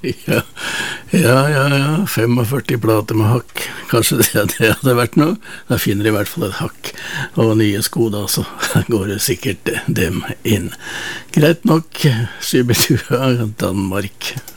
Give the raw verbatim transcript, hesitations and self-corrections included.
Ja, ja, ja, ja, førtifem plater med hakk. Kanskje det, det hadde vært noe. Da finner de i hvert fall et hakk. Og nye sko da, så går det sikkert dem inn. Greit nok, Skybetua, Danmark.